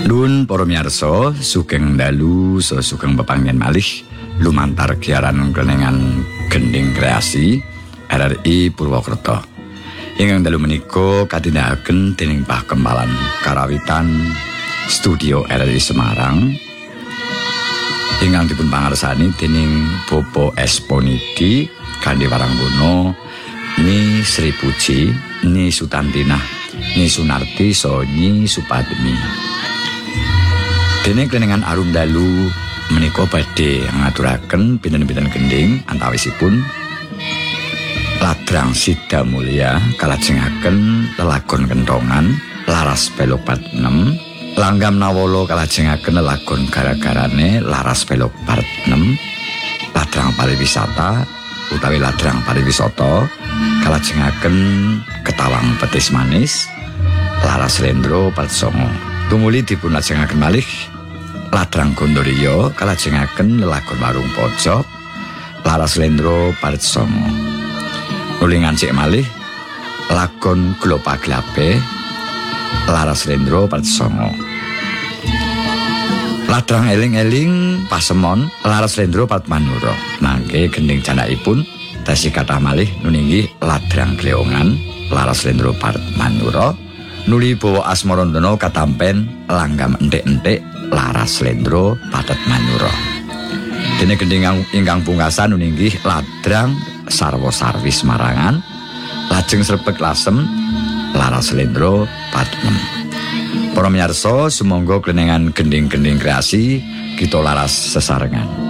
Nuwun para miyarsa, sugeng dalu saha sugeng pepanggen malih lumantar giaran klenengan gending kreasi RRI Purwokerto. Ingkang dalu menika katindakaken dening Pak Kempalan Karawitan Studio RRI Semarang. Ingkang dipun pangarsani dening Bopo Esponidi Kandi Waranggono, Ni Sri Puji, Ni Sutantinah, Ni Sunarti saha Nyi Supadmi. Dene klenengan arum dalu menika badhe ngaturaken pinten-pinten gending antawisipun Ladrang Sida Mulya kalajengaken lelagon kentongan Laras Pelok Part 6, Langgam Nawala kalajengaken lelagon gara-garane Laras Pelok Part 6, Ladrang Pariwisata utawi Ladrang Pariwisata kalajengaken Ketawang Petis Manis Laras Lendro Part 9. Tumuli dipun lajengaken malih Ladrang Gondoriyo kalajengaken lelagon Warung Pojok Laras Lendro Part 9. Nulingan cek malih lagon Glopaglape Laras Lendro Part 9. Ladrang Eling-eling Pasemon Laras Lendro Part Manura. Mangke gending jandakipun tasih kathah malih nuninggih Ladrang Gleongan Laras Lendro Part Manura. Nuli bawa Asmarandana katampen Langgam Entik-entik Laras Lendro Patet Manura. Dene gending ingkang pungkasan nuninggih Ladrang Sarwa Sarwi Semarangan, lajeng Srebeg Lasem Laras Lendro Part 6. Para miyarsa, sumangga klenengan gending-gending kreasi kita laras sesarengan.